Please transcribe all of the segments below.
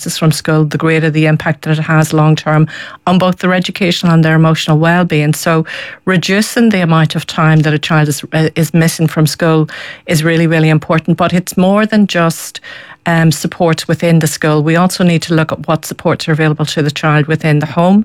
distances from school, the greater the impact that it has long term on both their educational and their emotional well-being. So reducing the amount of time that a child is missing from school is really, really important. But it's more than just supports within the school. We also need to look at what supports are available to the child within the home.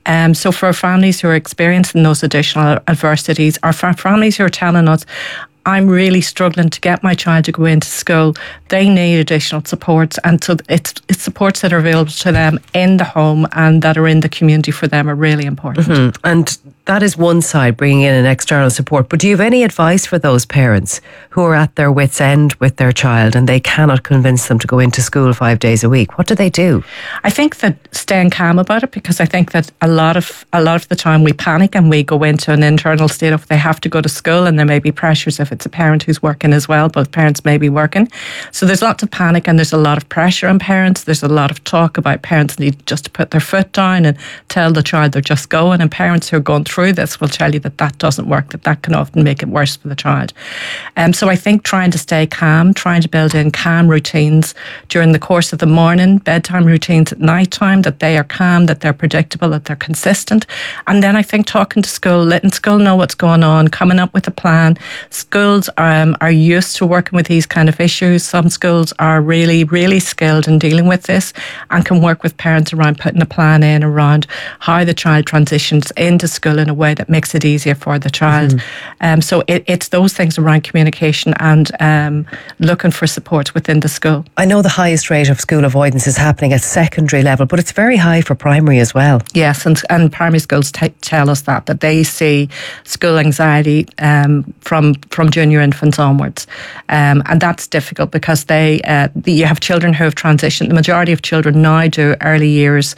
So for families who are experiencing those additional adversities, or for families who are telling us, I'm really struggling to get my child to go into school, they need additional supports, and so it's supports that are available to them in the home and that are in the community for them are really important. Mm-hmm. And that is one side, bringing in an external support. But do you have any advice for those parents who are at their wits' end with their child and they cannot convince them to go into school 5 days a week? What do they do? I think that staying calm about it, because I think that a lot of the time we panic and we go into an internal state of they have to go to school, and there may be pressures if it's a parent who's working as well. Both parents may be working. So there's lots of panic and there's a lot of pressure on parents. There's a lot of talk about parents need just to put their foot down and tell the child they're just going. And parents who are going through this will tell you that that doesn't work, that can often make it worse for the child. So I think trying to stay calm, trying to build in calm routines during the course of the morning, bedtime routines at night time, that they are calm, that they're predictable, that they're consistent. And then I think talking to school, letting school know what's going on, coming up with a plan. Schools are used to working with these kind of issues. Some schools are really, really skilled in dealing with this and can work with parents around putting a plan in around how the child transitions into school in a way that makes it easier for the child. Mm-hmm. So it's those things around communication and looking for support within the school. I know the highest rate of school avoidance is happening at secondary level, but it's very high for primary as well. Yes, and primary schools tell us that they see school anxiety from junior infants onwards. And that's difficult because you have children who have transitioned. The majority of children now do early years,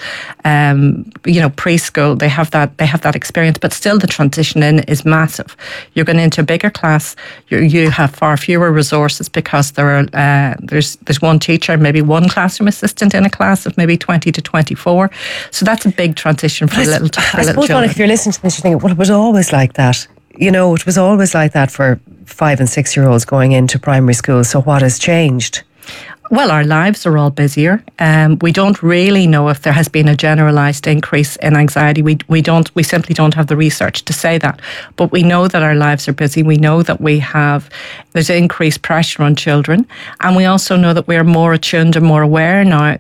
preschool. They have that experience, but still the transition in is massive. You're going into a bigger class. You have far fewer resources because there's one teacher, maybe one classroom assistant in a class of maybe 20 to 24. So that's a big transition for little children. I suppose, Monica, if you're listening to this, you're thinking, well, it was always like that. It was always like that for 5 and 6 year olds going into primary school. So what has changed? Well, our lives are all busier. We don't really know if there has been a generalised increase in anxiety. We simply don't have the research to say that. But we know that our lives are busy. We know that there's increased pressure on children, and we also know that we're more attuned and more aware now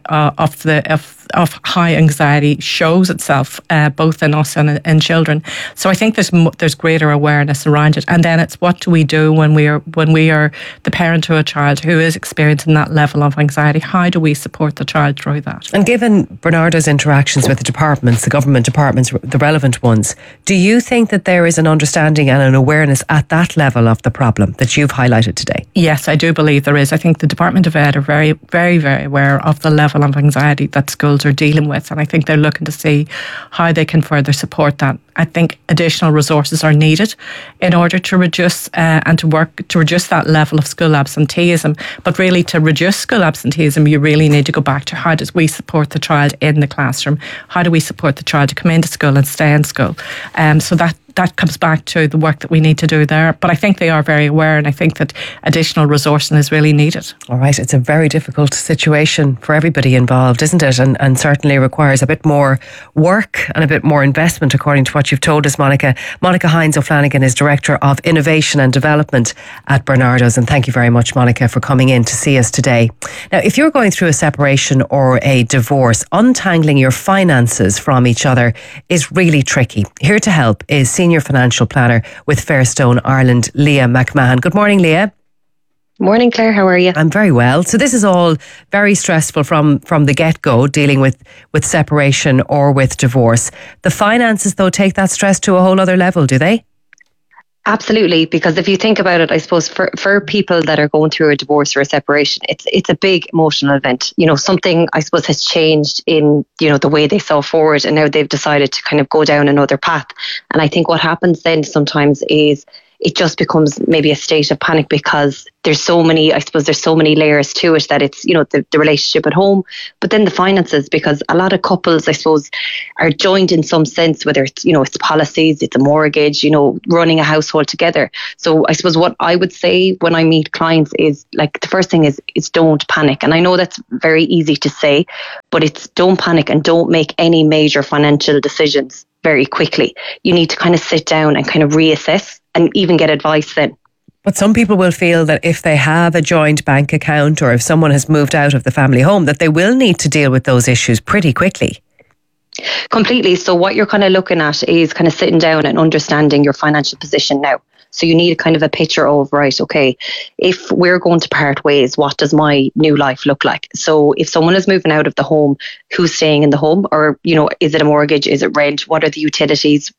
of how anxiety shows itself, both in us and in children. So I think there's greater awareness around it. And then it's what do we do when we are the parent to a child who is experiencing that level of anxiety? How do we support the child through that? And given Bernardo's interactions with the departments, the government departments, the relevant ones, do you think that there is an understanding and an awareness at that level of the problem that you've highlighted today? Yes, I do believe there is. I think the Department of Ed are very, very, very aware of the level of anxiety that schools are dealing with, and I think they're looking to see how they can further support that. I think additional resources are needed in order to reduce and to work to reduce that level of school absenteeism. But really, to reduce school absenteeism, you really need to go back to how does we support the child in the classroom? How do we support the child to come into school and stay in school? So that comes back to the work that we need to do there. But I think they are very aware, and I think that additional resourcing is really needed. All right, it's a very difficult situation for everybody involved, isn't it? And certainly requires a bit more work and a bit more investment, according to what you've told us, Monica. Monica Hines O'Flanagan is Director of Innovation and Development at Bernardo's. And thank you very much, Monica, for coming in to see us today. Now, if you're going through a separation or a divorce, untangling your finances from each other is really tricky. Here to help is Senior Financial Planner with Fairstone Ireland, Leah McMahon. Good morning, Leah. Morning, Claire. How are you? I'm very well. So this is all very stressful from the get-go, dealing with separation or with divorce. The finances, though, take that stress to a whole other level, do they? Absolutely, because if you think about it, I suppose for people that are going through a divorce or a separation, it's a big emotional event. Something I suppose has changed in, the way they saw forward, and now they've decided to kind of go down another path. And I think what happens then sometimes is it just becomes maybe a state of panic because there's so many layers to it, that it's, the relationship at home, but then the finances, because a lot of couples, I suppose, are joined in some sense, whether it's, it's policies, it's a mortgage, running a household together. So I suppose what I would say when I meet clients is, like, the first thing is don't panic. And I know that's very easy to say, but it's don't panic and don't make any major financial decisions very quickly. You need to kind of sit down and kind of reassess and even get advice then. But some people will feel that if they have a joint bank account, or if someone has moved out of the family home, that they will need to deal with those issues pretty quickly. Completely. So what you're kind of looking at is kind of sitting down and understanding your financial position now. So you need kind of a picture of, right, okay, if we're going to part ways, what does my new life look like? So if someone is moving out of the home, who's staying in the home? Or, is it a mortgage? Is it rent? What are the utilities?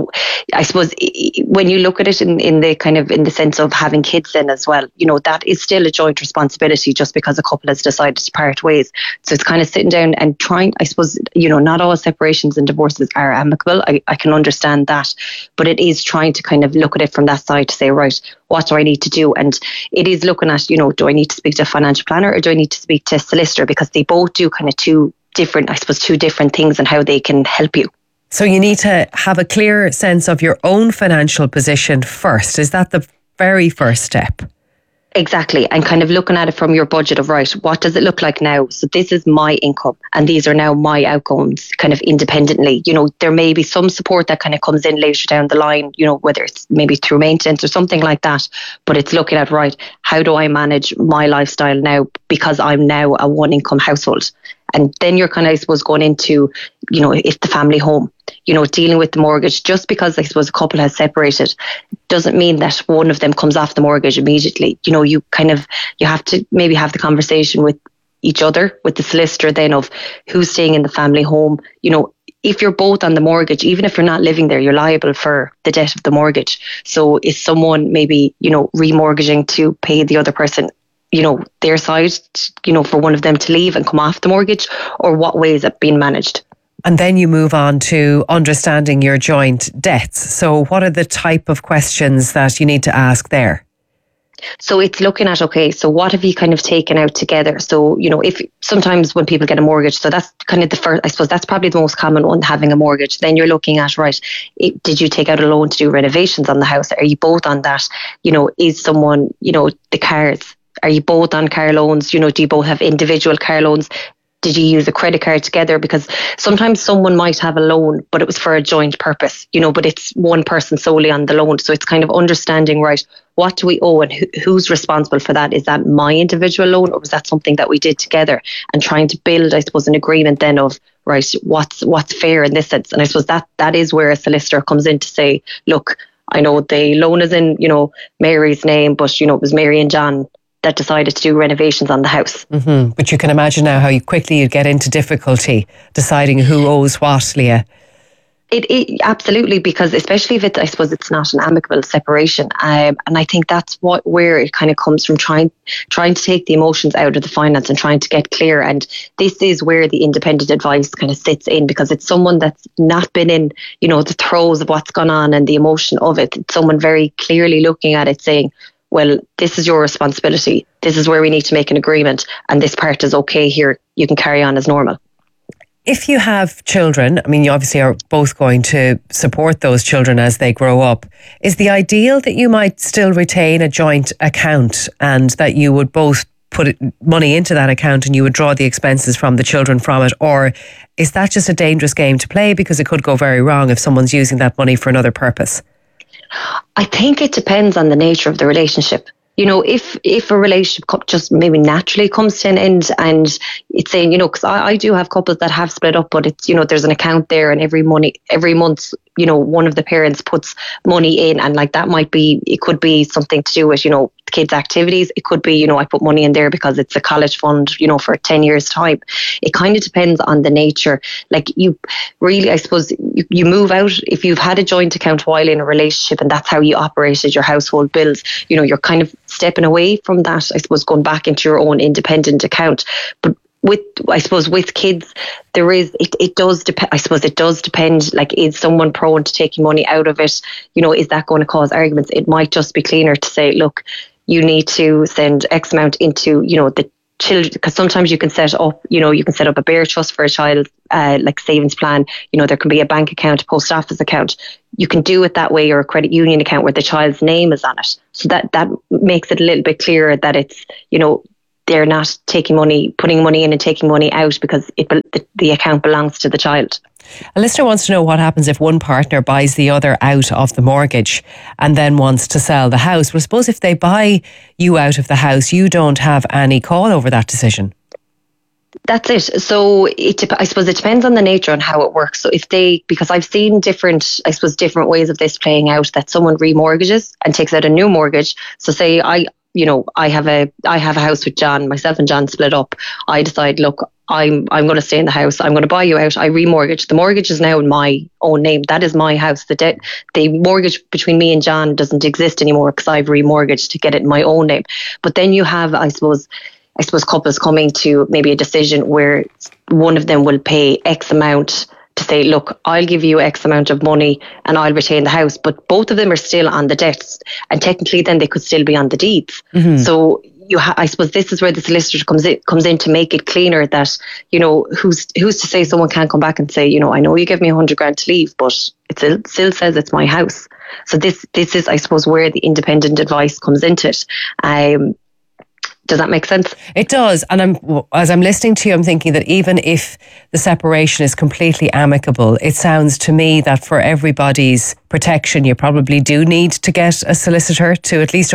I suppose when you look at it in the sense of having kids then as well, that is still a joint responsibility just because a couple has decided to part ways. So it's kind of sitting down and trying, I suppose, not all separations and divorces are amicable. I can understand that, but it is trying to kind of look at it from that side to say, right, what do I need to do? And it is looking at, do I need to speak to a financial planner, or do I need to speak to a solicitor? Because they both do kind of two different things and how they can help you. So you need to have a clear sense of your own financial position first. Is that the very first step? Exactly. And kind of looking at it from your budget of, right, what does it look like now? So this is my income and these are now my outgoings kind of independently. There may be some support that kind of comes in later down the line, whether it's maybe through maintenance or something like that. But it's looking at, right, how do I manage my lifestyle now because I'm now a one income household? And then you're kind of, I suppose, going into, if the family home, dealing with the mortgage. Just because, I suppose, a couple has separated doesn't mean that one of them comes off the mortgage immediately. You have to maybe have the conversation with each other, with the solicitor then, of who's staying in the family home. If you're both on the mortgage, even if you're not living there, you're liable for the debt of the mortgage. So is someone maybe, remortgaging to pay the other person, their side, for one of them to leave and come off the mortgage, or what way is it being managed? And then you move on to understanding your joint debts. So what are the type of questions that you need to ask there? So it's looking at, okay, so what have you kind of taken out together? So, if sometimes when people get a mortgage, so that's kind of the first, I suppose that's probably the most common one, having a mortgage. Then you're looking at, right, did you take out a loan to do renovations on the house? Are you both on that? Is someone, the cars, are you both on car loans? Do you both have individual car loans? Did you use a credit card together? Because sometimes someone might have a loan, but it was for a joint purpose, but it's one person solely on the loan. So it's kind of understanding, right, what do we owe and who's responsible for that? Is that my individual loan, or was that something that we did together? And trying to build, I suppose, an agreement then of, right, what's fair in this sense. And I suppose that is where a solicitor comes in to say, look, I know the loan is in, Mary's name, but, it was Mary and John that decided to do renovations on the house. Mm-hmm. But you can imagine now how quickly you'd get into difficulty deciding who owes what, Leah. It absolutely, because especially if I suppose it's not an amicable separation, and I think that's where it kind of comes from, trying to take the emotions out of the finance and trying to get clear. And this is where the independent advice kind of sits in, because it's someone that's not been in, the throes of what's gone on and the emotion of it. It's someone very clearly looking at it saying, well, this is your responsibility. This is where we need to make an agreement. And this part is okay here. You can carry on as normal. If you have children, I mean, you obviously are both going to support those children as they grow up. Is the ideal that you might still retain a joint account and that you would both put money into that account and you would draw the expenses from the children from it? Or is that just a dangerous game to play because it could go very wrong if someone's using that money for another purpose? I think it depends on the nature of the relationship. If a relationship just maybe naturally comes to an end, and it's saying, because I do have couples that have split up, but it's, there's an account there, and every month, one of the parents puts money in, and like that it could be something to do with, kids' activities. It could be, I put money in there because it's a college fund, for 10 years' time. It kind of depends on the nature. Like you really, I suppose, you move out, if you've had a joint account while in a relationship and that's how you operated your household bills, you're kind of stepping away from that, I suppose, going back into your own independent account. But I suppose with kids, it does depend. I suppose it does depend. Like, is someone prone to taking money out of it? Is that going to cause arguments? It might just be cleaner to say, look, you need to send X amount into, the children, because sometimes you can set up a bare trust for a child, like savings plan. There can be a bank account, a post office account. You can do it that way, or a credit union account where the child's name is on it. So that makes it a little bit clearer that it's, they're not putting money in and taking money out, because the account belongs to the child. A listener wants to know what happens if one partner buys the other out of the mortgage and then wants to sell the house. Well, I suppose if they buy you out of the house, you don't have any call over that decision. That's it. So I suppose it depends on the nature and how it works. So because I've seen different ways of this playing out, that someone remortgages and takes out a new mortgage. So say I have a house with John, myself and John split up. I decide, look, I'm going to stay in the house. I'm going to buy you out. I remortgage. The mortgage is now in my own name. That is my house. The mortgage between me and John doesn't exist anymore, because I've remortgaged to get it in my own name. But then you have, I suppose couples coming to maybe a decision where one of them will pay X amount to say, look, I'll give you X amount of money and I'll retain the house. But both of them are still on the debts, and technically then they could still be on the deeds. Mm-hmm. So I suppose this is where the solicitor comes in to make it cleaner that, who's to say someone can't come back and say, I know you gave me 100 grand to leave, but it still says it's my house. So this is, I suppose, where the independent advice comes into it. Does that make sense? It does. And as I'm listening to you, I'm thinking that even if the separation is completely amicable, it sounds to me that for everybody's protection, you probably do need to get a solicitor to at least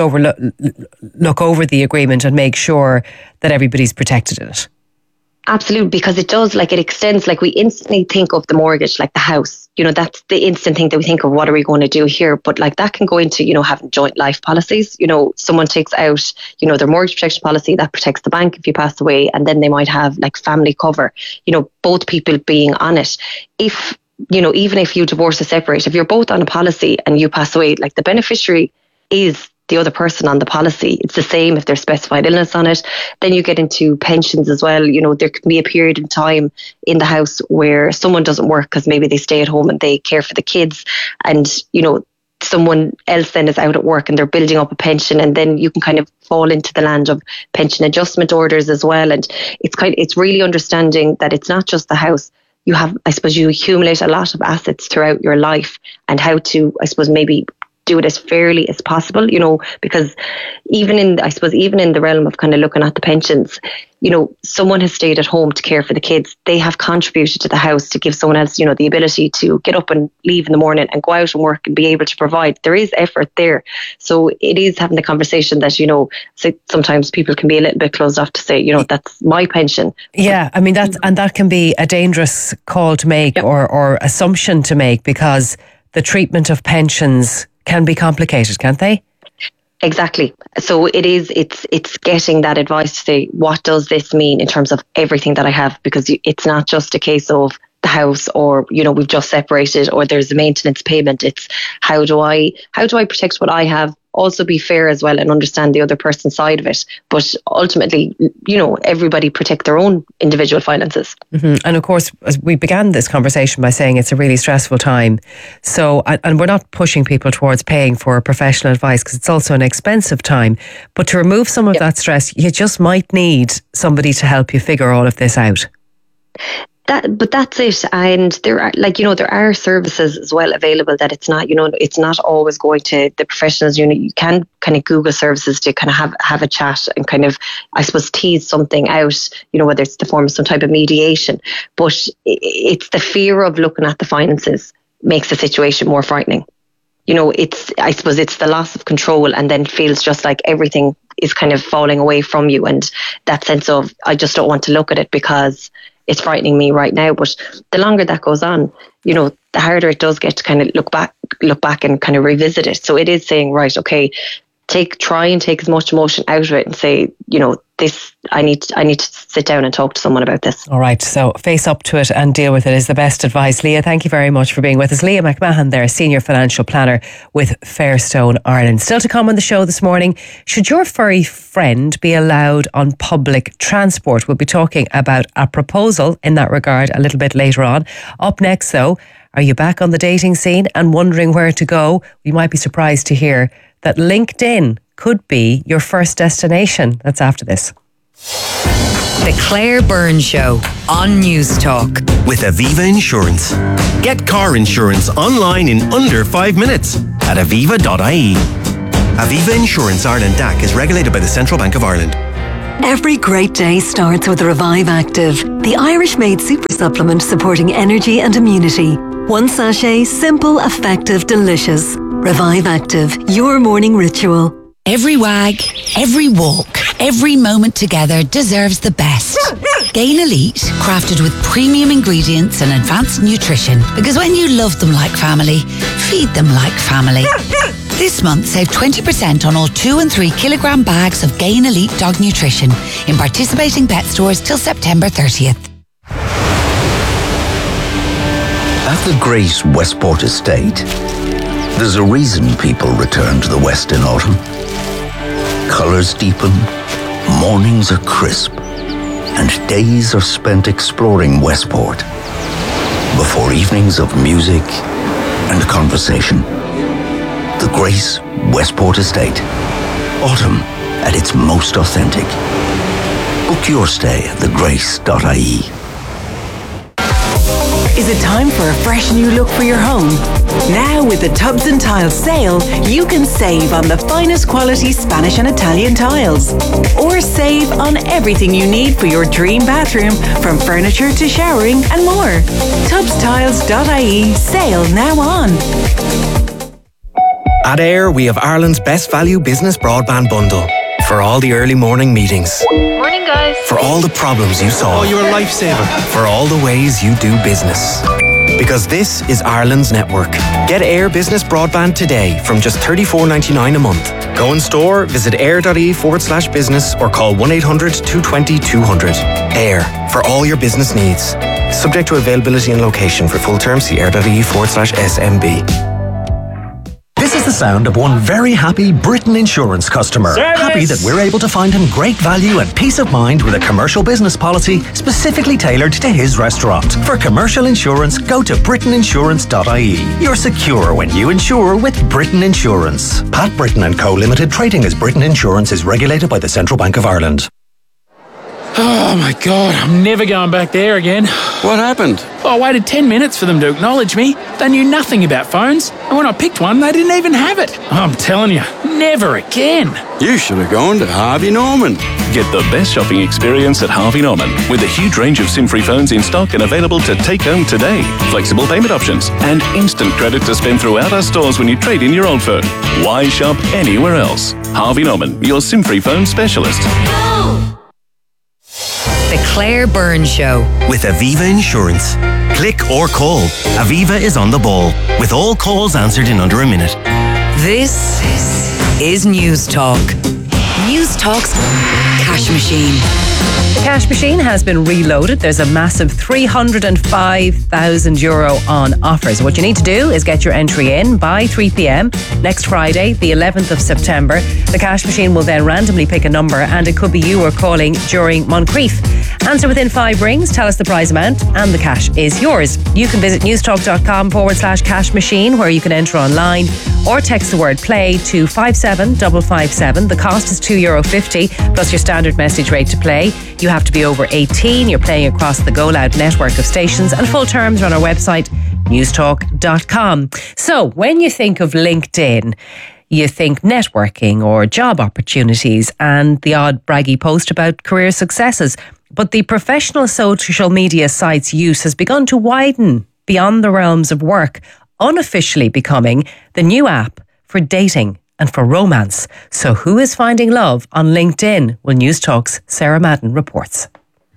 look over the agreement and make sure that everybody's protected in it. Absolutely, because it does, it extends, we instantly think of the mortgage, like the house, that's the instant thing that we think of, what are we going to do here? But that can go into, having joint life policies. Someone takes out, their mortgage protection policy that protects the bank if you pass away, and then they might have family cover, both people being on it. If, even if you divorce or separate, if you're both on a policy and you pass away, the beneficiary is the other person on the policy. It's the same if there's specified illness on it. Then you get into pensions as well. There can be a period of time in the house where someone doesn't work because maybe they stay at home and they care for the kids, and someone else then is out at work and they're building up a pension, and then you can kind of fall into the land of pension adjustment orders as well. And it's really understanding that it's not just the house. You accumulate a lot of assets throughout your life, and how to, maybe do it as fairly as possible, because even in the realm of kind of looking at the pensions, someone has stayed at home to care for the kids. They have contributed to the house to give someone else, the ability to get up and leave in the morning and go out and work and be able to provide. There is effort there. So it is having the conversation that, sometimes people can be a little bit closed off to say, that's my pension. Yeah, that can be a dangerous call to make, or assumption to make, because the treatment of pensions can be complicated, can't they? Exactly. So it's getting that advice to say, what does this mean in terms of everything that I have? Because it's not just a case of the house, or, we've just separated, or there's a maintenance payment. It's how do I protect what I have? Also be fair as well and understand the other person's side of it. But ultimately, everybody protect their own individual finances. Mm-hmm. And of course, as we began this conversation by saying it's a really stressful time. So, and we're not pushing people towards paying for professional advice, because it's also an expensive time. But to remove some of that stress, you just might need somebody to help you figure all of this out. But that's it. And there are, there are services as well available, that it's not always going to the professionals. You can kind of Google services to kind of have a chat and kind of, tease something out, whether it's the form of some type of mediation. But it's the fear of looking at the finances makes the situation more frightening. It's the loss of control, and then feels just like everything is kind of falling away from you. And that sense of, I just don't want to look at it because it's frightening me right now. But the longer that goes on, the harder it does get to kind of look back and kind of revisit it. So it is saying, right, okay, try and take as much emotion out of it and say, this, I need to sit down and talk to someone about this. All right, so face up to it and deal with it is the best advice. Leah, thank you very much for being with us. Leah McMahon there, Senior Financial Planner with Fairstone Ireland. Still to come on the show this morning, should your furry friend be allowed on public transport? We'll be talking about a proposal in that regard a little bit later on. Up next though, are you back on the dating scene and wondering where to go? You might be surprised to hear that LinkedIn could be your first destination. That's after this. The Claire Byrne Show on News Talk. With Aviva Insurance. Get car insurance online in under 5 minutes at aviva.ie. Aviva Insurance Ireland DAC is regulated by the Central Bank of Ireland. Every great day starts with Revive Active, the Irish-made super supplement supporting energy and immunity. One sachet, simple, effective, delicious. Revive Active, your morning ritual. Every wag, every walk, every moment together deserves the best. Gain Elite, crafted with premium ingredients and advanced nutrition. Because when you love them like family, feed them like family. This month, save 20% on all 2 and 3 kilogram bags of Gain Elite dog nutrition in participating pet stores till September 30th. At the great Westport Estate, there's a reason people return to the West in autumn. Colours deepen, mornings are crisp, and days are spent exploring Westport before evenings of music and conversation. The Grace Westport Estate. Autumn at its most authentic. Book your stay at thegrace.ie. Is it time for a fresh new look for your home? Now with the Tubs and Tiles sale, you can save on the finest quality Spanish and Italian tiles. Or save on everything you need for your dream bathroom, from furniture to showering and more. Tubstiles.ie, sale now on. At AIR, we have Ireland's best value business broadband bundle. For all the early morning meetings. Morning, guys. For all the problems you solve. Oh, you're a lifesaver. For all the ways you do business. Because this is Ireland's network. Get AIR Business Broadband today from just $34.99 a month. Go in store, visit air.ie/business or call 1-800-220-200. AIR, for all your business needs. Subject to availability and location. For full terms, see air.ie/SMB. This is the sound of one very happy Britain Insurance customer. Service. Happy that we're able to find him great value and peace of mind with a commercial business policy specifically tailored to his restaurant. For commercial insurance, go to britainiinsurance.ie. You're secure when you insure with Britain Insurance. Pat Britton & Co Limited, trading as Britain Insurance, is regulated by the Central Bank of Ireland. Oh my God, I'm never going back there again. What happened? Oh, I waited 10 minutes for them to acknowledge me. They knew nothing about phones. And when I picked one, they didn't even have it. I'm telling you, never again. You should have gone to Harvey Norman. Get the best shopping experience at Harvey Norman with a huge range of SIM-free phones in stock and available to take home today. Flexible payment options and instant credit to spend throughout our stores when you trade in your old phone. Why shop anywhere else? Harvey Norman, your SIM-free phone specialist. The Claire Byrne Show. With Aviva Insurance. Click or call. Aviva is on the ball, with all calls answered in under a minute. This is News Talk. News Talk's Cash Machine. The cash machine has been reloaded. There's a massive €305,000 on offer. So what you need to do is get your entry in by 3 p.m. next Friday, the 11th of September. The cash machine will then randomly pick a number, and it could be you or calling during Moncrief. Answer within 5 rings, tell us the prize amount, and the cash is yours. You can visit newstalk.com/cash machine, where you can enter online or text the word play to 57557. The cost is €2.50 plus your standard message rate to play. You have to be over 18. You're playing across the Go Loud network of stations, and full terms are on our website, newstalk.com. So when you think of LinkedIn, you think networking or job opportunities and the odd braggy post about career successes. But the professional social media site's use has begun to widen beyond the realms of work, unofficially becoming the new app for dating and for romance. So who is finding love on LinkedIn? Well, News Talk's Sarah Madden reports.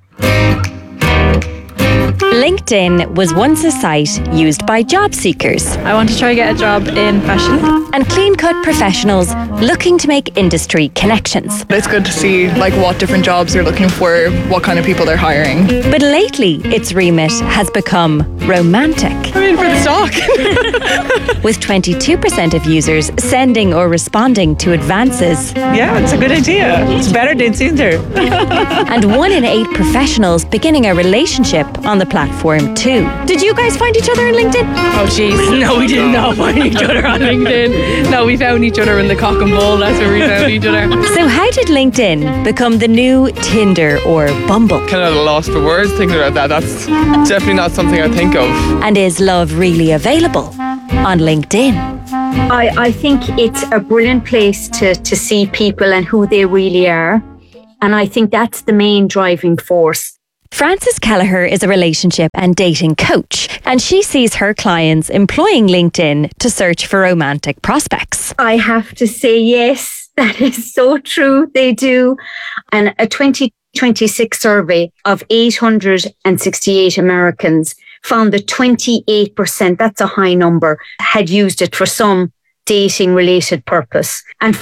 LinkedIn was once a site used by job seekers. I want to try to get a job in fashion. And clean-cut professionals looking to make industry connections. It's good to see what different jobs they're looking for, what kind of people they're hiring. But lately, its remit has become romantic. I'm in for the stock. With 22% of users sending or responding to advances. Yeah, it's a good idea. It's better than Tinder. And 1 in 8 professionals beginning a relationship on the platform too. Did you guys find each other on LinkedIn? Oh jeez, no, we did not find each other on LinkedIn. No, we found each other in the Cock and Bull. That's where we found each other. So how did LinkedIn become the new Tinder or Bumble? Kind of lost for words thinking about that. That's definitely not something I think of. And is love really available on LinkedIn? I think it's a brilliant place to see people and who they really are. And I think that's the main driving force. Frances Kelleher is a relationship and dating coach, and she sees her clients employing LinkedIn to search for romantic prospects. I have to say, yes, that is so true. They do. And a 2026 survey of 868 Americans found that 28%, that's a high number, had used it for some dating related purpose. And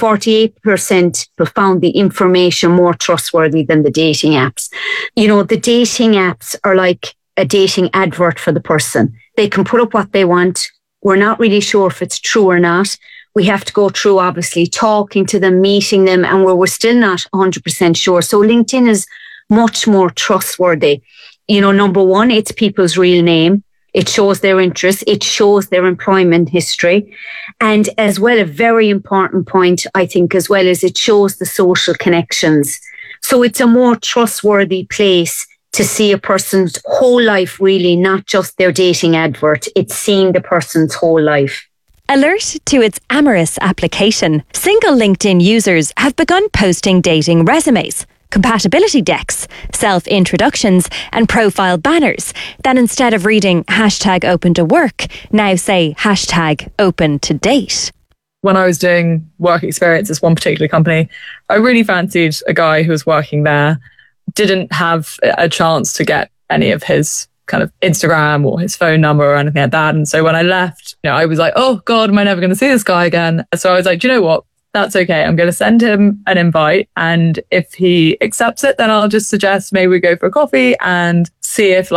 48% found the information more trustworthy than the dating apps. You know, the dating apps are like a dating advert for the person. They can put up what they want. We're not really sure if it's true or not. We have to go through, obviously, talking to them, meeting them, and we're still not 100% sure. So LinkedIn is much more trustworthy. You know, number one, it's people's real name. It shows their interests. It shows their employment history. And as well, a very important point, I think, as well, is it shows the social connections. So it's a more trustworthy place to see a person's whole life, really, not just their dating advert. It's seeing the person's whole life. Alert to its amorous application. Single LinkedIn users have begun posting dating resumes, compatibility decks, self-introductions and profile banners that instead of reading #open to work, now say #open to date. When I was doing work experience at one particular company, I really fancied a guy who was working there, didn't have a chance to get any of his kind of Instagram or his phone number or anything like that. And so when I left, I was like, oh God, am I never going to see this guy again? So I was like, do you know what? That's okay. I'm going to send him an invite. And if he accepts it, then I'll just suggest maybe we go for a coffee and see if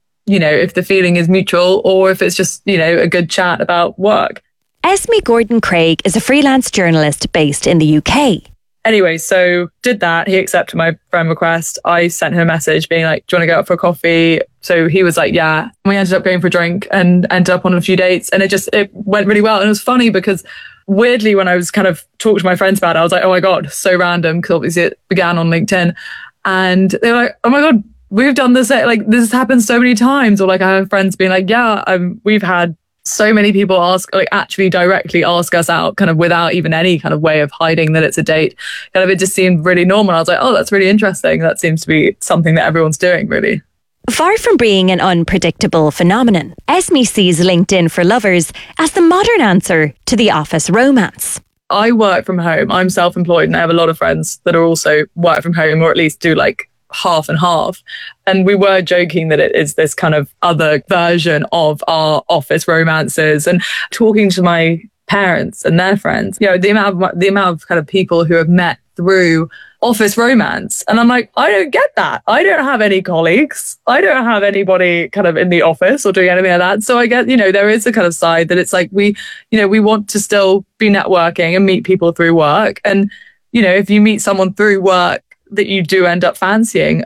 if the feeling is mutual or if it's just, a good chat about work. Esme Gordon-Craig is a freelance journalist based in the UK. Anyway, so did that. He accepted my friend request. I sent him a message being like, do you want to go out for a coffee? So he was like, yeah. We ended up going for a drink and ended up on a few dates. And it went really well. And it was funny because weirdly, when I was kind of talking to my friends about it, I was like, oh my God, so random. Because obviously it began on LinkedIn. And they were like, oh my God, we've done this. Like this happens so many times. Or like I have friends being like, yeah, we've had so many people actually directly ask us out kind of without even any kind of way of hiding that it's a date. Kind of it just seemed really normal. I was like, oh, that's really interesting. That seems to be something that everyone's doing, really. Far from being an unpredictable phenomenon, Esme sees LinkedIn for lovers as the modern answer to the office romance. I work from home. I'm self-employed and I have a lot of friends that are also work from home or at least do half and half. And we were joking that it is this kind of other version of our office romances. And talking to my parents and their friends, the amount of kind of people who have met through office romance. And I'm like, I don't get that. I don't have any colleagues. I don't have anybody kind of in the office or doing anything like that. So I get, there is a kind of side that it's like we want to still be networking and meet people through work. And, if you meet someone through work that you do end up fancying,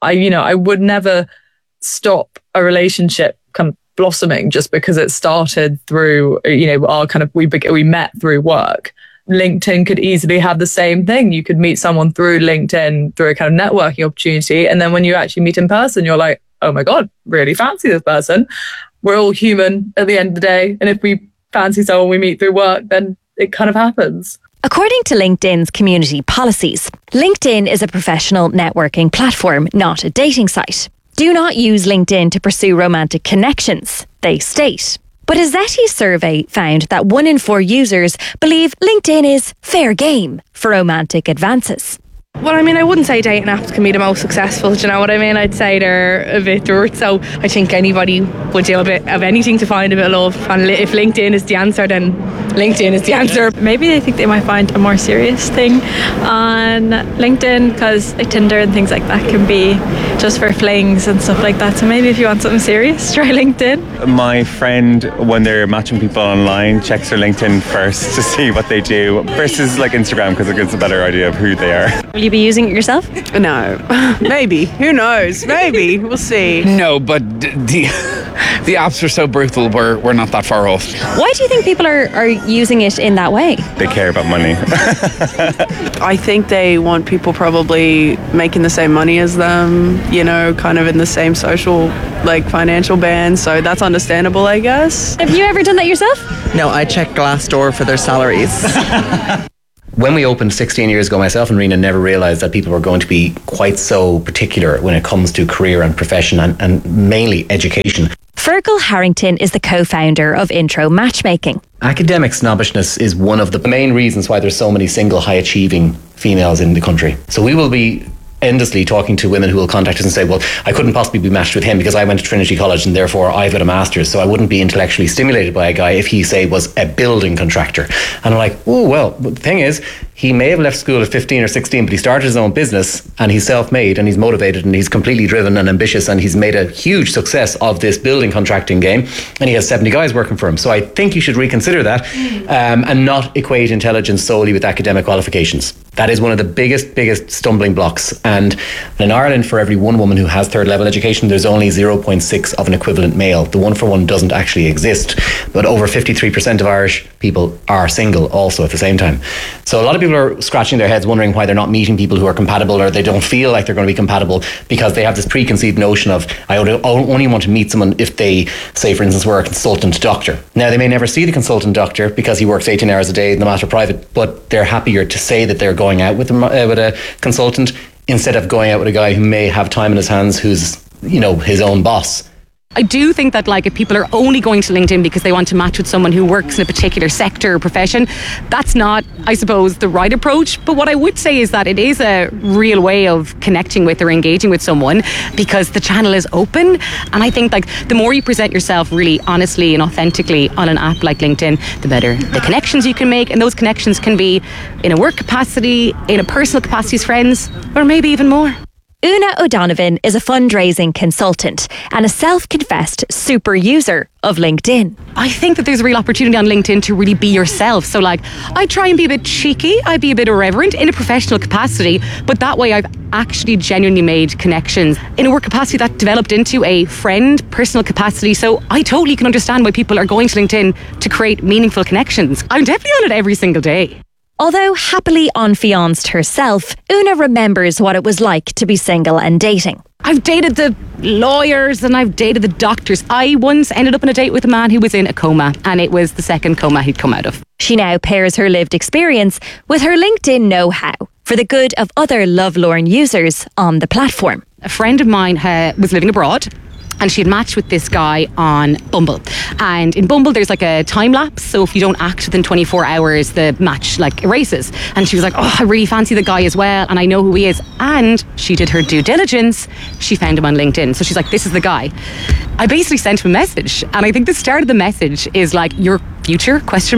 I would never stop a relationship kind of blossoming just because it started through, our kind of, we met through work. LinkedIn could easily have the same thing. You could meet someone through LinkedIn, through a kind of networking opportunity. And then when you actually meet in person, you're like, oh my God, really fancy this person. We're all human at the end of the day. And if we fancy someone we meet through work, then it kind of happens. According to LinkedIn's community policies, LinkedIn is a professional networking platform, not a dating site. Do not use LinkedIn to pursue romantic connections, they state. But a Zeti survey found that 1 in 4 users believe LinkedIn is fair game for romantic advances. Well, I mean, I wouldn't say dating apps can be the most successful, do you know what I mean? I'd say they're a bit dirt, so I think anybody would do a bit of anything to find a bit of love. And if LinkedIn is the answer, then LinkedIn is the answer. Maybe they think they might find a more serious thing on LinkedIn, because like Tinder and things like that can be just for flings and stuff like that. So maybe if you want something serious, try LinkedIn. My friend, when they're matching people online, checks their LinkedIn first to see what they do versus like Instagram, because it gives a better idea of who they are. Will you be using it yourself? No. Maybe. Who knows? Maybe. We'll see. No, but the apps are so brutal, we're not that far off. Why do you think people are using it in that way? They care about money. I think they want people probably making the same money as them, you know, kind of in the same social, like financial band. So that's understandable, I guess. Have you ever done that yourself? No, I check Glassdoor for their salaries. When we opened 16 years ago, myself and Rena never realised that people were going to be quite so particular when it comes to career and profession and mainly education. Fergal Harrington is the co-founder of Intro Matchmaking. Academic snobbishness is one of the main reasons why there's so many single high-achieving females in the country. So we will be endlessly talking to women who will contact us and say, well, I couldn't possibly be matched with him because I went to Trinity College and therefore I've got a master's, so I wouldn't be intellectually stimulated by a guy if he, say, was a building contractor. And I'm like, oh, well, the thing is, he may have left school at 15 or 16, but he started his own business and he's self-made and he's motivated and he's completely driven and ambitious and he's made a huge success of this building contracting game and he has 70 guys working for him. So I think you should reconsider that and not equate intelligence solely with academic qualifications. That is one of the biggest stumbling blocks. And in Ireland, for every one woman who has third level education, there's only 0.6 of an equivalent male. The 1-for-1 doesn't actually exist. But over 53% of Irish people are single also at the same time. So a lot of people are scratching their heads wondering why they're not meeting people who are compatible, or they don't feel like they're going to be compatible because they have this preconceived notion of, I only want to meet someone if they, say for instance, were a consultant doctor. Now they may never see the consultant doctor because he works 18 hours a day in the matter private, but they're happier to say that they're going out with a consultant instead of going out with a guy who may have time in his hands, who's, you know, his own boss. I do think that, like, if people are only going to LinkedIn because they want to match with someone who works in a particular sector or profession, that's not, I suppose, the right approach. But what I would say is that it is a real way of connecting with or engaging with someone because the channel is open. And I think, like, the more you present yourself really honestly and authentically on an app like LinkedIn, the better the connections you can make. And those connections can be in a work capacity, in a personal capacity as friends, or maybe even more. Una O'Donovan is a fundraising consultant and a self-confessed super user of LinkedIn. I think that there's a real opportunity on LinkedIn to really be yourself. So, like, I try and be a bit cheeky, I be a bit irreverent in a professional capacity, but that way I've actually genuinely made connections in a work capacity that developed into a friend, personal capacity. So I totally can understand why people are going to LinkedIn to create meaningful connections. I'm definitely on it every single day. Although happily unfianced herself, Una remembers what it was like to be single and dating. I've dated the lawyers and I've dated the doctors. I once ended up on a date with a man who was in a coma, and it was the second coma he'd come out of. She now pairs her lived experience with her LinkedIn know-how for the good of other lovelorn users on the platform. A friend of mine was living abroad, and she had matched with this guy on Bumble. And in Bumble, there's like a time lapse. So if you don't act within 24 hours, the match like erases. And she was like, oh, I really fancy the guy as well. And I know who he is. And she did her due diligence. She found him on LinkedIn. So she's like, this is the guy. I basically sent him a message. And I think the start of the message is like, your future, ?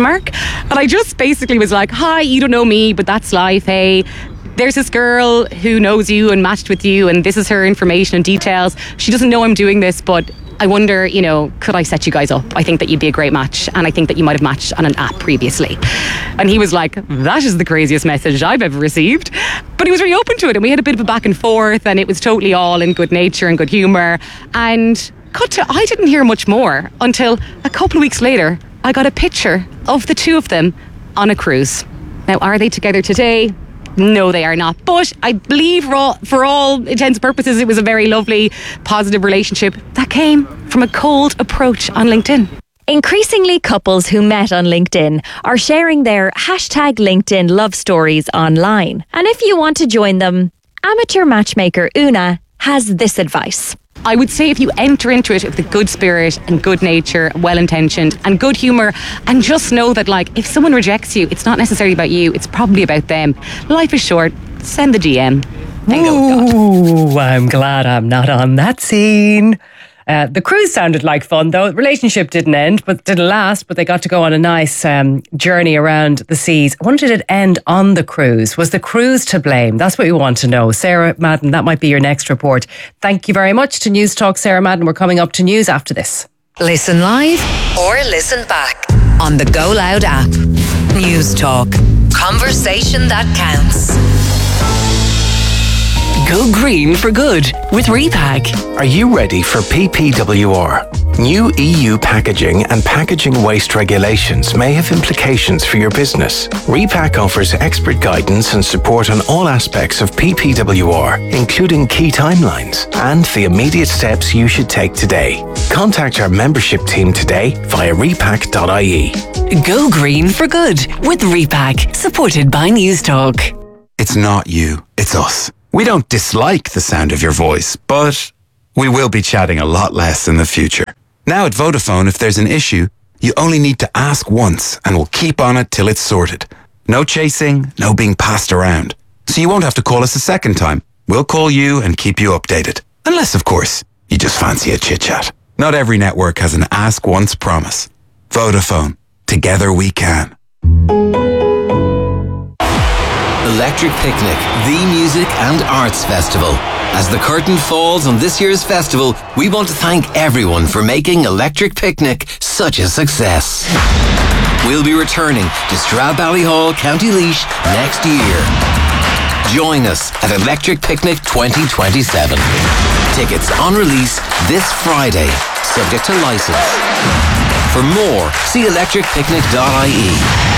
And I just basically was like, hi, you don't know me, but that's life. Hey, there's this girl who knows you and matched with you, and this is her information and details. She doesn't know I'm doing this, but I wonder, you know, could I set you guys up? I think that you'd be a great match, and I think that you might have matched on an app previously. And he was like, that is the craziest message I've ever received. But he was really open to it, and we had a bit of a back and forth, and it was totally all in good nature and good humour. And I didn't hear much more until a couple of weeks later, I got a picture of the two of them on a cruise. Now, are they together today? No, they are not. But I believe for all intents and purposes, it was a very lovely, positive relationship that came from a cold approach on LinkedIn. Increasingly, couples who met on LinkedIn are sharing their #LinkedIn love stories online. And if you want to join them, amateur matchmaker Una has this advice. I would say if you enter into it with a good spirit and good nature, well-intentioned and good humour, and just know that, like, if someone rejects you, it's not necessarily about you, it's probably about them. Life is short. send the DM. Ooh, I'm glad I'm not on that scene. The cruise sounded like fun, though. The relationship didn't end, but didn't last. But they got to go on a nice journey around the seas. I wonder, did it end on the cruise? Was the cruise to blame? That's what we want to know. Sarah Madden, that might be your next report. Thank you very much to News Talk, Sarah Madden. We're coming up to news after this. Listen live or listen back on the Go Loud app. News Talk. Conversation that counts. Go green for good with Repack. Are you ready for PPWR? New EU packaging and packaging waste regulations may have implications for your business. Repack offers expert guidance and support on all aspects of PPWR, including key timelines and the immediate steps you should take today. Contact our membership team today via repack.ie. Go green for good with Repack, supported by News Talk. It's not you, it's us. We don't dislike the sound of your voice, but we will be chatting a lot less in the future. Now at Vodafone, if there's an issue, you only need to ask once and we'll keep on it till it's sorted. No chasing, no being passed around. So you won't have to call us a second time. We'll call you and keep you updated. Unless, of course, you just fancy a chit-chat. Not every network has an ask once promise. Vodafone. Together we can. Electric Picnic, the music and arts festival. As the curtain falls on this year's festival, we want to thank everyone for making Electric Picnic such a success. We'll be returning to Stradbally, County Laois next year. Join us at Electric Picnic 2027. Tickets on release this Friday, subject to licence. For more, see electricpicnic.ie.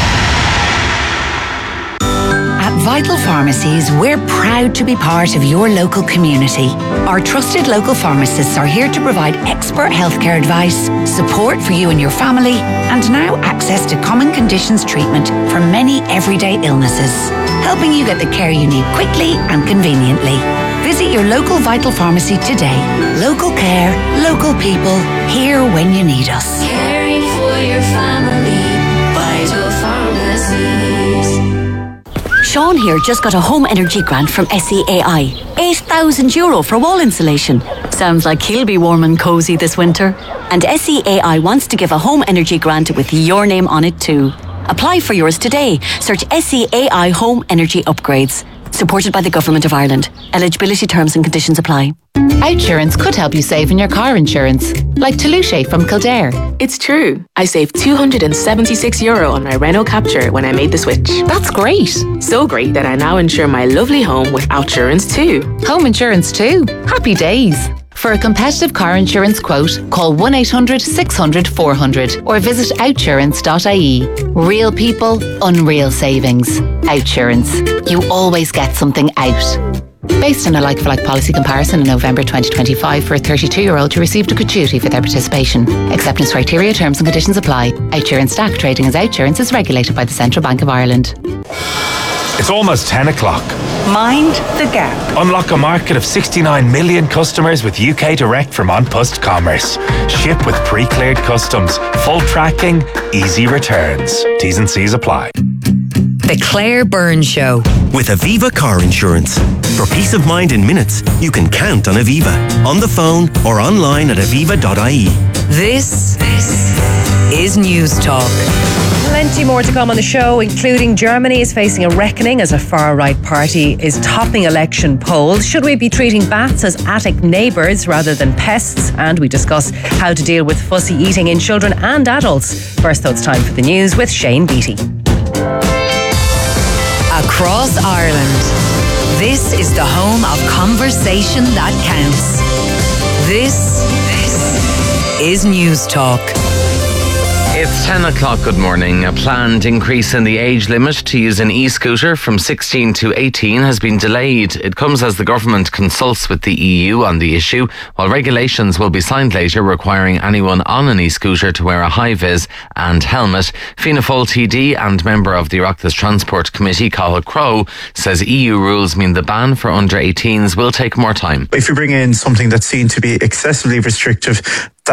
At Vital Pharmacies, we're proud to be part of your local community. Our trusted local pharmacists are here to provide expert healthcare advice, support for you and your family, and now access to common conditions treatment for many everyday illnesses, helping you get the care you need quickly and conveniently. Visit your local Vital Pharmacy today. Local care, local people, here when you need us. Caring for your family, Vital Pharmacies. Sean here just got a home energy grant from SEAI. €8,000 for wall insulation. Sounds like he'll be warm and cosy this winter. And SEAI wants to give a home energy grant with your name on it too. Apply for yours today. Search SEAI Home Energy Upgrades. Supported by the Government of Ireland. Eligibility terms and conditions apply. Outsurance could help you save on your car insurance. Like Toulouse from Kildare. It's true. I saved €276 on my Renault Capture when I made the switch. That's great. So great that I now insure my lovely home with Outsurance too. Home insurance too. Happy days. For a competitive car insurance quote, call 1-800-600-400 or visit outsurance.ie. Real people, unreal savings. Outsurance. You always get something out. Based on a like-for-like policy comparison in November 2025 for a 32-year-old who received a gratuity for their participation. Acceptance criteria, terms and conditions apply. Outsurance stack trading as Outsurance is regulated by the Central Bank of Ireland. It's almost 10 o'clock. Mind the gap. Unlock a market of 69 million customers with UK Direct from An Post Commerce. Ship with pre-cleared customs, full tracking, easy returns. T's and C's apply. The Claire Byrne Show. With Aviva Car Insurance. For peace of mind in minutes, you can count on Aviva. On the phone or online at aviva.ie. This is News Talk. Plenty more to come on the show, including Germany is facing a reckoning as a far-right party is topping election polls. Should we be treating bats as attic neighbours rather than pests? And we discuss how to deal with fussy eating in children and adults. First, though, it's time for the news with Shane Beattie. Across Ireland, this is the home of conversation that counts. This is News Talk. It's 10 o'clock, good morning. A planned increase in the age limit to use an e-scooter from 16 to 18 has been delayed. It comes as the government consults with the EU on the issue, while regulations will be signed later requiring anyone on an e-scooter to wear a high-vis and helmet. Fianna Fáil TD and member of the Oireachtas Transport Committee, Cathal Crowe, says EU rules mean the ban for under 18s will take more time. If you bring in something that's seen to be excessively restrictive, that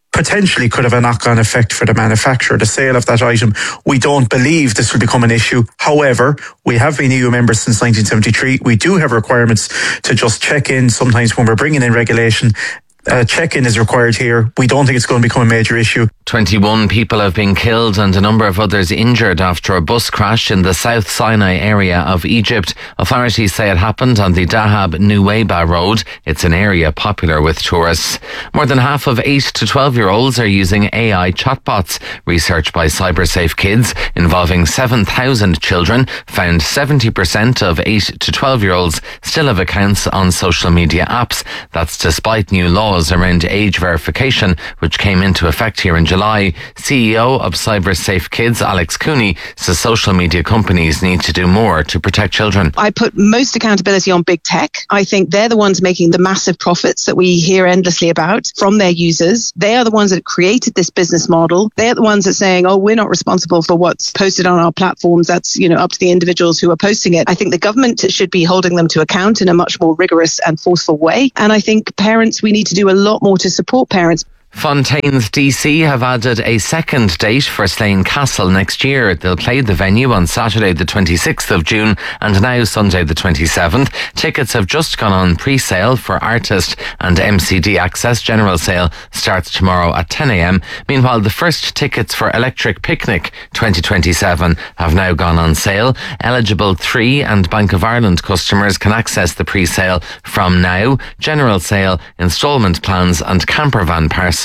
potentially could have a knock-on effect for the manufacturer, the sale of that item. We don't believe this will become an issue. However, we have been EU members since 1973. We do have requirements to just check in sometimes when we're bringing in regulation. Check-in is required here. We don't think it's going to become a major issue. 21 people have been killed and a number of others injured after a bus crash in the South Sinai area of Egypt. Authorities say it happened on the Dahab Nuweiba road. It's an area popular with tourists. More than half of 8 to 12-year-olds are using AI chatbots. Research by CyberSafe Kids involving 7,000 children found 70% of 8 to 12-year-olds still have accounts on social media apps. That's despite new laws around age verification, which came into effect here in July. CEO of CyberSafe Kids, Alex Cooney, says social media companies need to do more to protect children. I put most accountability on big tech. I think they're the ones making the massive profits that we hear endlessly about from their users. They are the ones that created this business model. They're the ones that are saying, oh, we're not responsible for what's posted on our platforms. That's, up to the individuals who are posting it. I think the government should be holding them to account in a much more rigorous and forceful way. And I think parents, we need to do a lot more to support parents. Fontaines DC have added a second date for Slane Castle next year. They'll play the venue on Saturday the 26th of June and now Sunday the 27th. Tickets have just gone on pre-sale for artist and MCD access. General sale starts tomorrow at 10 a.m. Meanwhile, the first tickets for Electric Picnic 2027 have now gone on sale. Eligible 3 and Bank of Ireland customers can access the pre-sale from now. General sale, instalment plans and camper van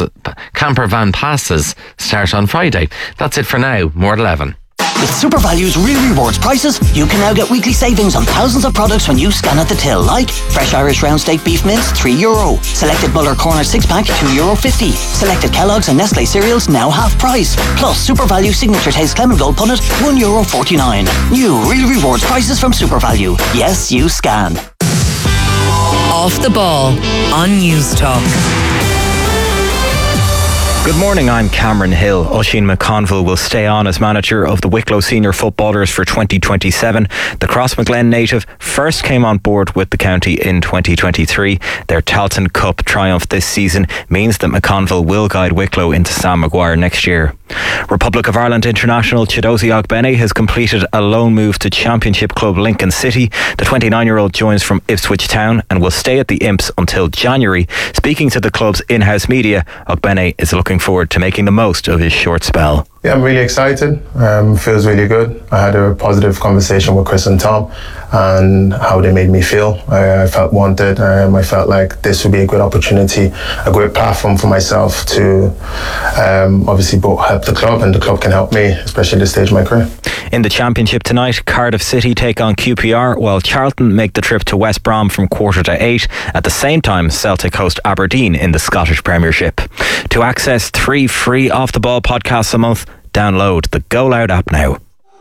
passes start on Friday. That's it for now. More at 11. With SuperValue's Real Rewards prices, you can now get weekly savings on thousands of products when you scan at the till, like fresh Irish round steak beef mince, €3. Selected Muller Corner 6-pack, €2.50. Selected Kellogg's and Nestle cereals, now half price. Plus, SuperValue Signature Taste Clement Gold Punnet, €1.49. New Real Rewards prices from SuperValue. Yes, you scan. Off the ball on News Talk. Good morning, I'm Cameron Hill. Oisin McConville will stay on as manager of the Wicklow Senior Footballers for 2027. The Crossmaglen native first came on board with the county in 2023. Their Talton Cup triumph this season means that McConville will guide Wicklow into Sam Maguire next year. Republic of Ireland international Chidozie Ogbene has completed a loan move to Championship club Lincoln City. The 29-year-old joins from Ipswich Town and will stay at the Imps until January. Speaking to the club's in-house media, Ogbene is looking forward to making the most of his short spell. Yeah, I'm really excited. Feels really good. I had a positive conversation with Chris and Tom and how they made me feel. I felt wanted. I felt like this would be a good opportunity, a great platform for myself to obviously both help the club and the club can help me, especially at this stage of my career. In the Championship tonight, Cardiff City take on QPR while Charlton make the trip to West Brom from 7:45. At the same time, Celtic host Aberdeen in the Scottish Premiership. To access 3 free Off the Ball podcasts a month, download the Go Loud app now.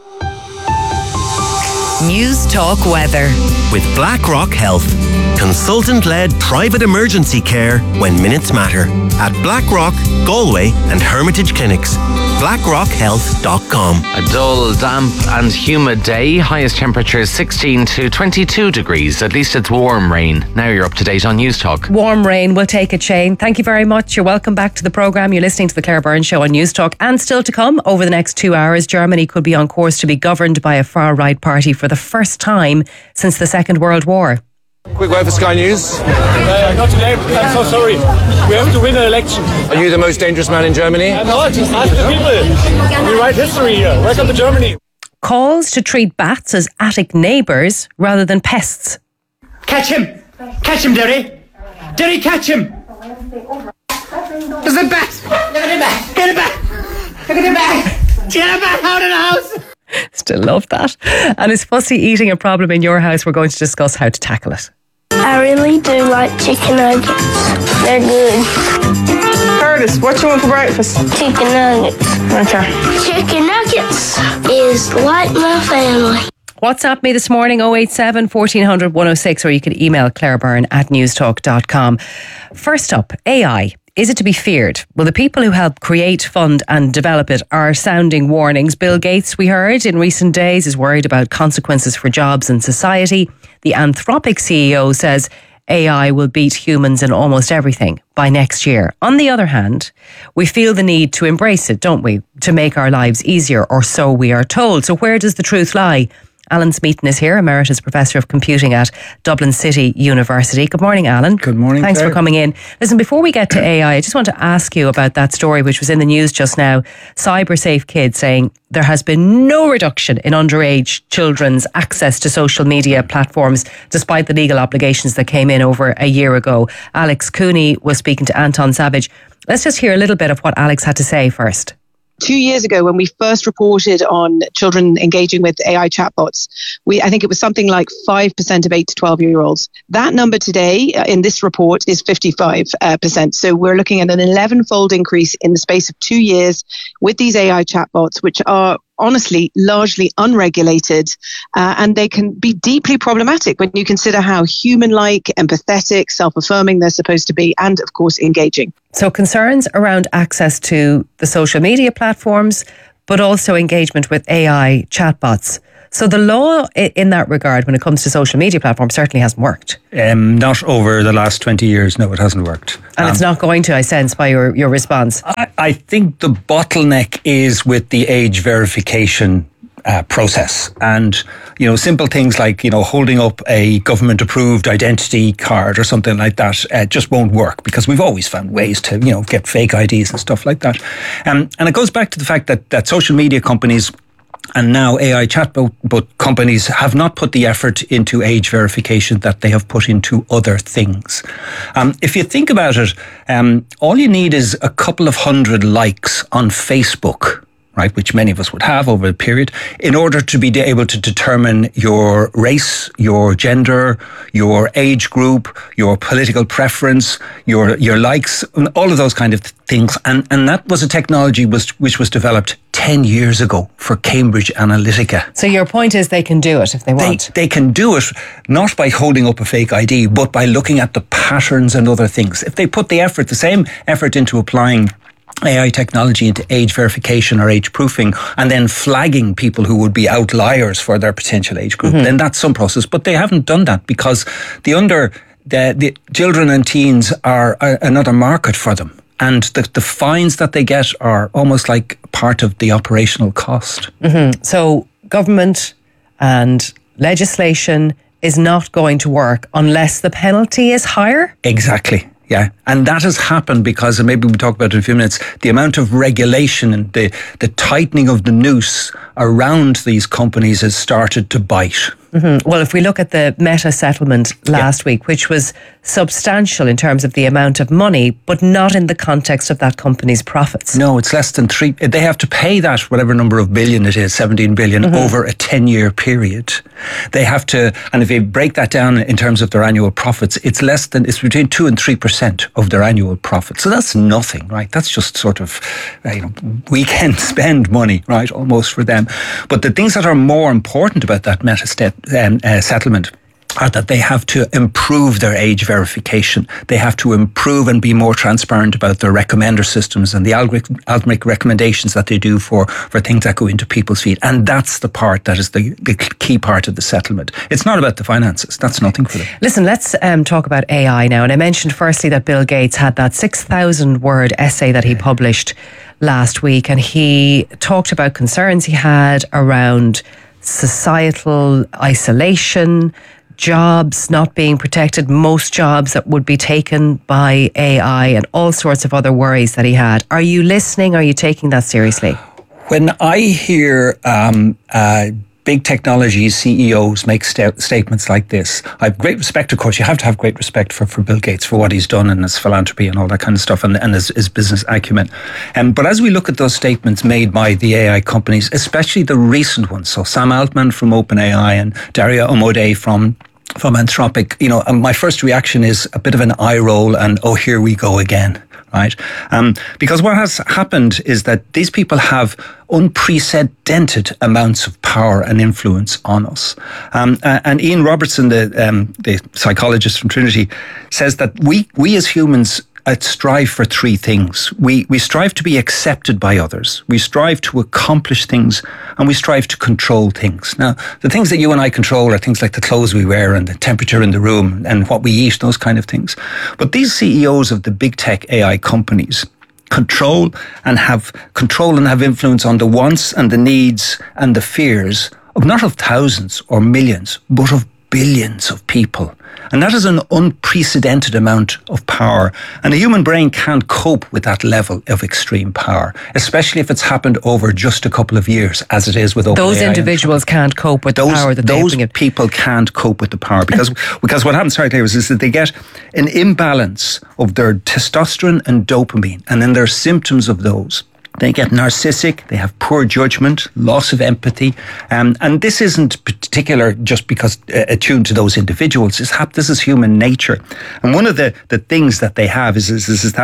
News Talk weather. With BlackRock Health. Consultant-led private emergency care when minutes matter. At BlackRock, Galway and Hermitage Clinics. BlackRockHealth.com. A dull, damp and humid day. Highest temperatures 16 to 22 degrees. At least it's warm rain. Now you're up to date on News Talk. Warm rain will take it, Shane. Thank you very much. You're welcome back to the programme. You're listening to the Claire Byrne Show on News Talk. And still to come, over the next 2 hours, Germany could be on course to be governed by a far-right party for the first time since the Second World War. Quick word for Sky News. Not today. I'm so sorry. We have to win an election. Are you the most dangerous man in Germany? I'm not. Ask the people. We write history here. Welcome to Germany. Calls to treat bats as attic neighbours rather than pests. Catch him! Catch him, Derry! Derry, catch him! There's a bat! Look at the bat! Get a bat! Look at the bat! Get a bat out of the house! Still love that. And is fussy eating a problem in your house? We're going to discuss how to tackle it. I really do like chicken nuggets. They're good. Curtis, what you want for breakfast? Chicken nuggets. Okay. Chicken nuggets is like my family. WhatsApp me this morning 087 1400 106, or you can email clairebyrne@newstalk.com. First up, AI. Is it to be feared? Well, the people who help create, fund and develop it are sounding warnings. Bill Gates, we heard in recent days, is worried about consequences for jobs and society. The Anthropic CEO says AI will beat humans in almost everything by next year. On the other hand, we feel the need to embrace it, don't we? To make our lives easier, or so we are told. So where does the truth lie? Alan Smeaton is here, Emeritus Professor of Computing at Dublin City University. Good morning, Alan. Good morning, Thanks Claire. for coming in. Listen, before we get to AI, I just want to ask you about that story which was in the news just now. CyberSafe Kids saying there has been no reduction in underage children's access to social media platforms despite the legal obligations that came in over a year ago. Alex Cooney was speaking to Anton Savage. Let's just hear a little bit of what Alex had to say first. 2 years ago, when we first reported on children engaging with AI chatbots, I think it was something like 5% of 8 to 12-year-olds. That number today in this report is 55%. So we're looking at an 11-fold increase in the space of 2 years with these AI chatbots, which are honestly largely unregulated, and they can be deeply problematic when you consider how human-like, empathetic, self-affirming they're supposed to be, and of course engaging. So concerns around access to the social media platforms, but also engagement with AI chatbots. So the law in that regard, when it comes to social media platforms, certainly hasn't worked. Not over the last 20 years, no, it hasn't worked. And it's not going to, I sense, by your response. I think the bottleneck is with the age verification process. And, simple things like, holding up a government-approved identity card or something like that just won't work, because we've always found ways to, get fake IDs and stuff like that. And it goes back to the fact that social media companies and now AI chatbot companies have not put the effort into age verification that they have put into other things. If you think about it, all you need is a couple of hundred likes on Facebook, right, which many of us would have over a period, in order to be able to determine your race, your gender, your age group, your political preference, your likes, all of those kind of things. And that was a technology which was developed 10 years ago for Cambridge Analytica. So your point is they can do it if they want. They can do it not by holding up a fake ID, but by looking at the patterns and other things. If they put the same effort into applying AI technology into age verification or age proofing, and then flagging people who would be outliers for their potential age group, then that's some process. But they haven't done that because the children and teens are another market for them. And the fines that they get are almost like part of the operational cost. So government and legislation is not going to work unless the penalty is higher? Exactly. Yeah, and that has happened because, and maybe we'll talk about it in a few minutes, the amount of regulation and the tightening of the noose around these companies has started to bite. Well, if we look at the Meta settlement last week, which was substantial in terms of the amount of money, but not in the context of that company's profits. No, it's less than 3. They have to pay that, whatever number of billion it is, 17 billion, over a 10-year period. They have to, and if you break that down in terms of their annual profits, it's between 2 and 3% of their annual profits. So that's nothing, right? That's just sort of, weekend spend money, right? Almost for them. But the things that are more important about that Meta settlement are that they have to improve their age verification. They have to improve and be more transparent about their recommender systems and the algorithmic recommendations that they do for things that go into people's feed. And that's the part that is the key part of the settlement. It's not about the finances. That's nothing for them. Listen, let's talk about AI now. And I mentioned firstly that Bill Gates had that 6,000-word essay that he published last week. And he talked about concerns he had around societal isolation, jobs not being protected, most jobs that would be taken by AI, and all sorts of other worries that he had. Are you listening? Are you taking that seriously? When I hear big technology CEOs make statements like this, I have great respect, of course. You have to have great respect for Bill Gates, for what he's done and his philanthropy and all that kind of stuff, and his business acumen. But as we look at those statements made by the AI companies, especially the recent ones, so Sam Altman from OpenAI and Dario Amodei from Anthropic, my first reaction is a bit of an eye roll and, oh, here we go again. Right? Because what has happened is that these people have unprecedented amounts of power and influence on us. And Ian Robertson, the psychologist from Trinity, says that we as humans strive for three things. We strive to be accepted by others. We strive to accomplish things, and we strive to control things. Now, the things that you and I control are things like the clothes we wear and the temperature in the room and what we eat, those kind of things. But these CEOs of the big tech AI companies control and have influence on the wants and the needs and the fears of not of thousands or millions, but of billions of people. And that is an unprecedented amount of power. And the human brain can't cope with that level of extreme power, especially if it's happened over just a couple of years, as it is with OpenAI. Those individuals can't cope with the power that those people can't cope with the power because what happens, sorry, Claire, is that they get an imbalance of their testosterone and dopamine, and then there's symptoms of those. They get narcissistic, they have poor judgment, loss of empathy. And this isn't particular just because attuned to those individuals. This is human nature. And one of the things that they have is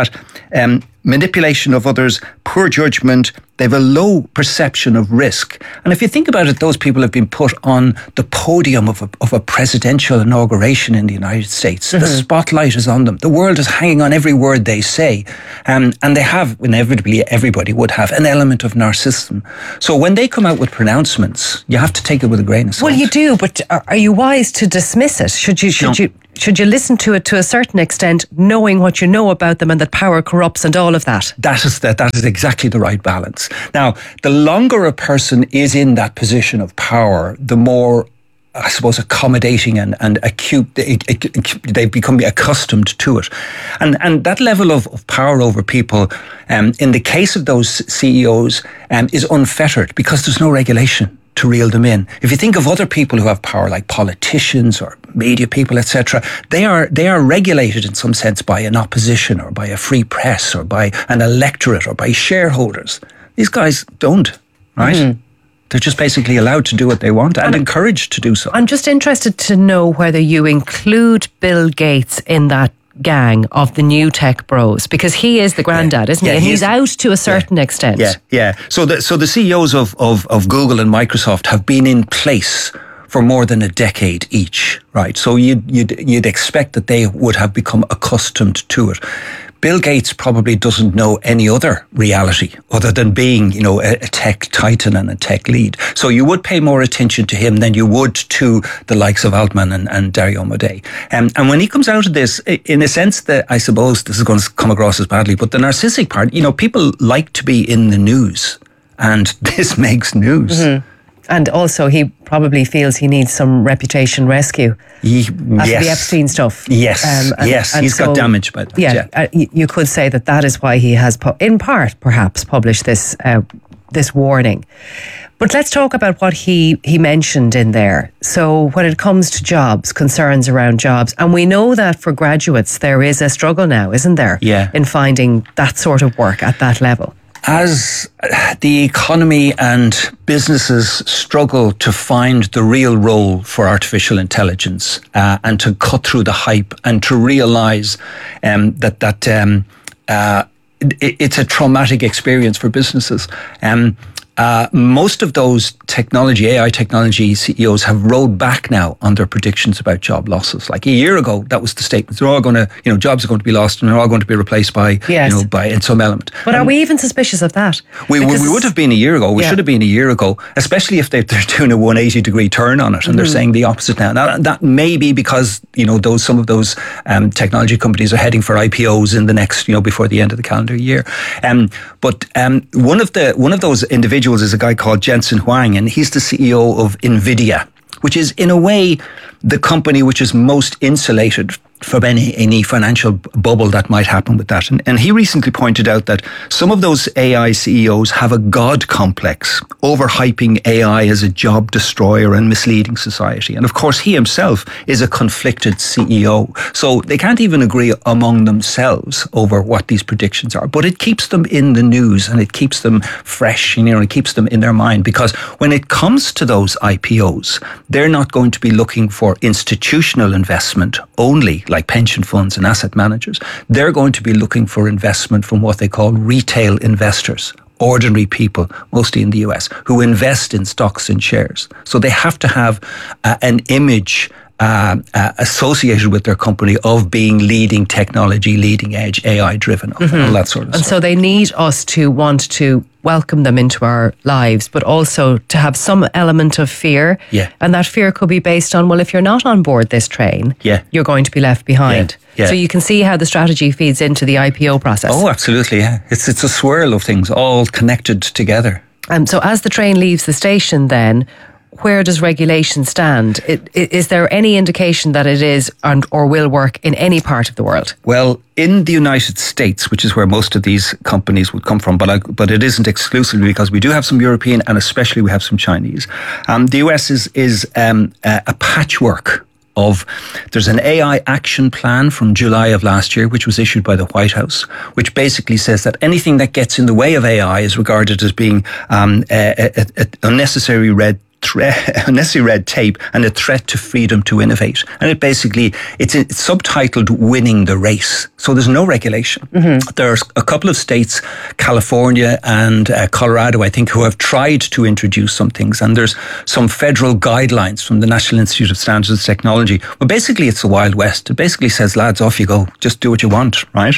that manipulation of others, poor judgment, they have a low perception of risk. And if you think about it, those people have been put on the podium of a presidential inauguration in the United States. Mm-hmm. The spotlight is on them. The world is hanging on every word they say. And they have, inevitably, everybody would have an element of narcissism. So when they come out with pronouncements, you have to take it with a grain of salt. Well, you do, but are you wise to dismiss it? Should you listen to it to a certain extent, knowing what you know about them and that power corrupts and all of that? That is exactly the right balance. Now, the longer a person is in that position of power, the more, I suppose, accommodating and acute they become accustomed to it. And that level of power over people, in the case of those CEOs, is unfettered because there's no regulation to reel them in. If you think of other people who have power, like politicians or media people, etc., they are regulated in some sense by an opposition or by a free press or by an electorate or by shareholders. These guys don't, right? Mm-hmm. They're just basically allowed to do what they want and encouraged to do so. I'm just interested to know whether you include Bill Gates in that gang of the new tech bros, because he is the granddad, isn't he? And he's out to a certain extent. Yeah. So the CEOs of Google and Microsoft have been in place for more than a decade each, right? So you'd expect that they would have become accustomed to it. Bill Gates probably doesn't know any other reality other than being, a tech titan and a tech lead. So you would pay more attention to him than you would to the likes of Altman and Dario Amodei. And when he comes out of this, in a sense that I suppose this is going to come across as badly, but the narcissistic part, people like to be in the news, and this makes news. Mm-hmm. And also, he probably feels he needs some reputation rescue after the Epstein stuff. Yes, and he's got damaged by that. Yeah. You could say that is why he has, in part, perhaps, published this warning. But let's talk about what he mentioned in there. So when it comes to jobs, concerns around jobs, and we know that for graduates there is a struggle now, isn't there? Yeah. In finding that sort of work at that level. As the economy and businesses struggle to find the real role for artificial intelligence and to cut through the hype and to realise that it's a traumatic experience for businesses. Most of those AI technology CEOs have rolled back now on their predictions about job losses. Like a year ago, that was the statement. They're all going to, jobs are going to be lost and they're all going to be replaced by, by in some element. But are we even suspicious of that? We would have been a year ago. We should have been a year ago, especially if they're doing a 180-degree turn on it and they're saying the opposite now. Now, that may be because, some of those technology companies are heading for IPOs in the next, before the end of the calendar year. But one of those individuals is a guy called Jensen Huang, and he's the CEO of NVIDIA, which is in a way the company which is most insulated from any financial bubble that might happen with that. And he recently pointed out that some of those AI CEOs have a God complex, overhyping AI as a job destroyer and misleading society. And of course, he himself is a conflicted CEO. So they can't even agree among themselves over what these predictions are. But it keeps them in the news and it keeps them fresh, it keeps them in their mind. Because when it comes to those IPOs, they're not going to be looking for institutional investment only, like pension funds and asset managers. They're going to be looking for investment from what they call retail investors, ordinary people, mostly in the US, who invest in stocks and shares. So they have to have an image associated with their company of being leading technology, leading edge, AI driven, all that sort of and stuff. so they need us to want to welcome them into our lives, but also to have some element of fear. Yeah. And that fear could be based on, well, if you're not on board this train, you're going to be left behind. Yeah. So you can see how the strategy feeds into the IPO process. Oh, absolutely, yeah. It's a swirl of things all connected together. So as the train leaves the station then, where does regulation stand? Is there any indication that it is or will work in any part of the world? Well, in the United States, which is where most of these companies would come from, but it isn't exclusively, because we do have some European and especially we have some Chinese. The US is a patchwork of, there's an AI action plan from July of last year, which was issued by the White House, which basically says that anything that gets in the way of AI is regarded as being unnecessary red tape and a threat to freedom to innovate. And it's subtitled Winning the Race. So there's no regulation. There's a couple of states, California and Colorado, I think, who have tried to introduce some things. And there's some federal guidelines from the National Institute of Standards and Technology. But basically it's the Wild West. It basically says, lads, off you go. Just do what you want, right?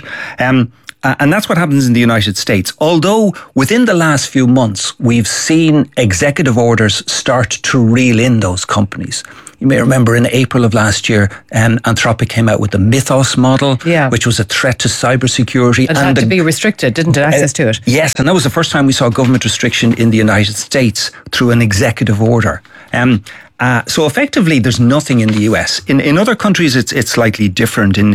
And that's what happens in the United States. Although within the last few months, we've seen executive orders start to reel in those companies. You may remember in April of last year, Anthropic came out with the Mythos model, which was a threat to cybersecurity. And had to be restricted, didn't it, access to it? Yes, and that was the first time we saw government restriction in the United States through an executive order. So effectively, there's nothing in the US. In other countries, it's slightly different. In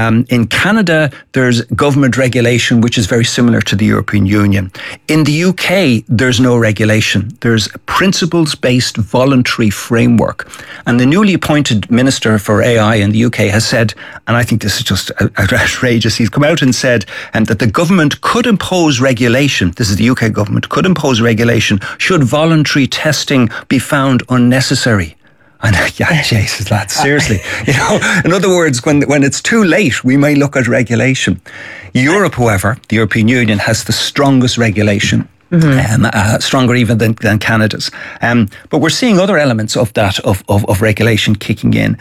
Canada, there's government regulation, which is very similar to the European Union. In the UK, there's no regulation. There's a principles-based voluntary framework. And the newly appointed Minister for AI in the UK has said, and I think this is just outrageous, he's come out and said that the government could impose regulation, this is the UK government, could impose regulation should voluntary testing be found unnecessary. And Jesus, lads, seriously. In other words, when it's too late, we may look at regulation. Europe, however, the European Union has the strongest regulation. Stronger even than Canada's. But we're seeing other elements of that, of regulation kicking in.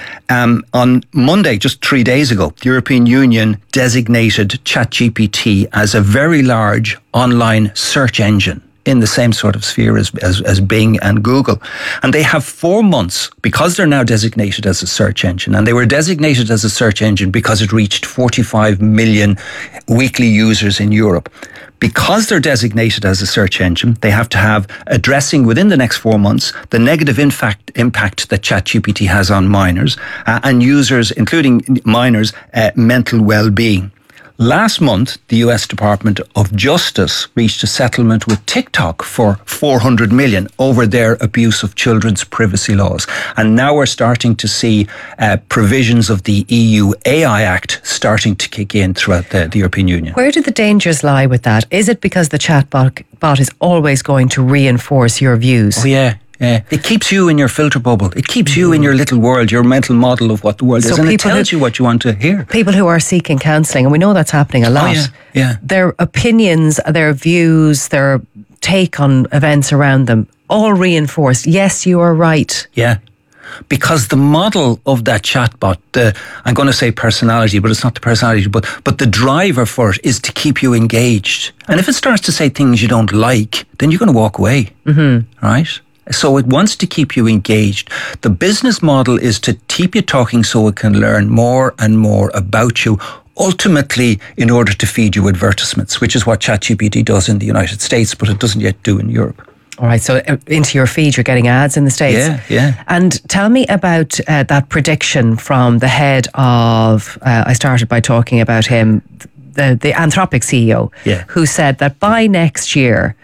On Monday, just 3 days ago, the European Union designated ChatGPT as a very large online search engine in the same sort of sphere as Bing and Google. And they have 4 months, because they're now designated as a search engine, and they were designated as a search engine because it reached 45 million weekly users in Europe. Because they're designated as a search engine, they have to have addressing within the next 4 months the negative impact that ChatGPT has on minors and users, including minors, mental well-being. Last month, the US Department of Justice reached a settlement with TikTok for $400 million over their abuse of children's privacy laws. And now we're starting to see provisions of the EU AI Act starting to kick in throughout the European Union. Where do the dangers lie with that? Is it because the chatbot is always going to reinforce your views? Oh, yeah. Yeah, it keeps you in your filter bubble. It keeps you in your little world, your mental model of what the world is, and it tells you what you want to hear. People who are seeking counselling, and we know that's happening a lot. Oh, yeah. Their opinions, their views, their take on events around them, all reinforced. Yes, you are right. Yeah. Because the model of that chatbot, I'm going to say personality, but it's not the personality, but the driver for it is to keep you engaged. And if it starts to say things you don't like, then you're going to walk away, right? So it wants to keep you engaged. The business model is to keep you talking so it can learn more and more about you, ultimately in order to feed you advertisements, which is what ChatGPT does in the United States, but it doesn't yet do in Europe. All right, so into your feed, you're getting ads in the States. Yeah. And tell me about that prediction from the head of, I started by talking about him, the Anthropic CEO, who said that by next year,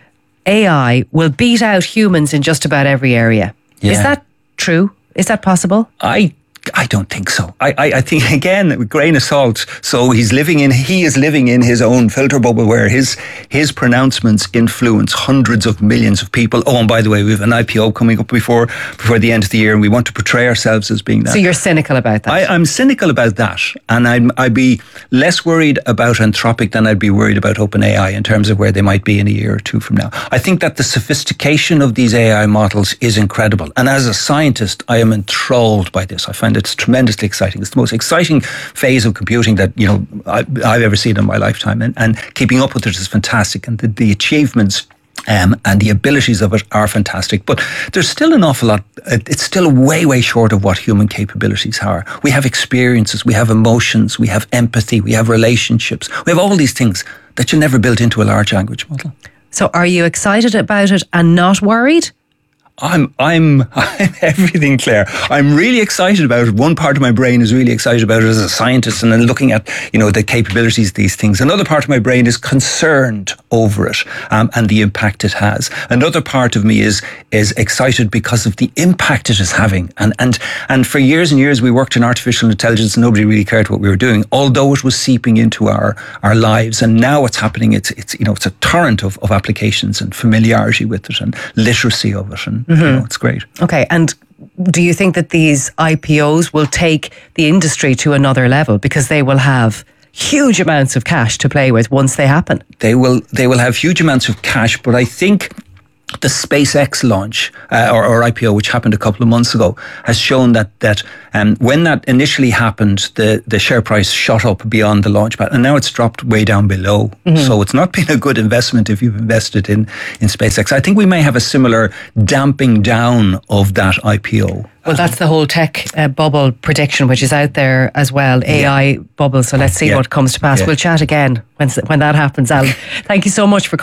AI will beat out humans in just about every area. Yeah. Is that true? Is that possible? I I don't think so. I think, again, with grain of salt. So he is living in his own filter bubble where his pronouncements influence hundreds of millions of people. Oh, and by the way, we have an IPO coming up before the end of the year, and we want to portray ourselves as being that. So you're cynical about that? I'm cynical about that, and I'd be less worried about Anthropic than I'd be worried about OpenAI in terms of where they might be in a year or two from now. I think that the sophistication of these AI models is incredible, and as a scientist, I am enthralled by this. I find it's tremendously exciting. It's the most exciting phase of computing that I've ever seen in my lifetime, and keeping up with it is fantastic, and the achievements and the abilities of it are fantastic. But there's still an awful lot. It's still way, way short of what human capabilities are. We have experiences, we have emotions, we have empathy, we have relationships. We have all these things that you never built into a large language model. So are you excited about it and not worried? I'm everything, Claire. I'm really excited about it. One part of my brain is really excited about it as a scientist and then looking at, the capabilities of these things. Another part of my brain is concerned over it and the impact it has. Another part of me is excited because of the impact it is having. And for years and years we worked in artificial intelligence and nobody really cared what we were doing, although it was seeping into our lives. And now what's happening, it's a torrent of applications and familiarity with it and literacy of it, and it's great. Okay, and do you think that these IPOs will take the industry to another level because they will have huge amounts of cash to play with once they happen? They will have huge amounts of cash, but I think the SpaceX launch or IPO, which happened a couple of months ago, has shown that when that initially happened, the share price shot up beyond the launch pad, and now it's dropped way down below. So it's not been a good investment if you've invested in SpaceX. I think we may have a similar damping down of that IPO. Well, that's the whole tech bubble prediction, which is out there as well, AI bubble. So let's see what comes to pass. We'll chat again when that happens, Alan. Thank you so much for